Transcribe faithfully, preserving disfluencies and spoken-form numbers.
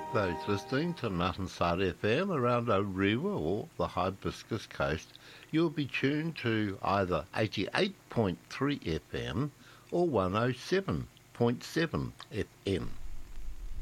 Those listening to Mutton F M around Orewa or the Hibiscus Coast, you'll be tuned to either eighty-eight point three F M or one oh seven point seven F M.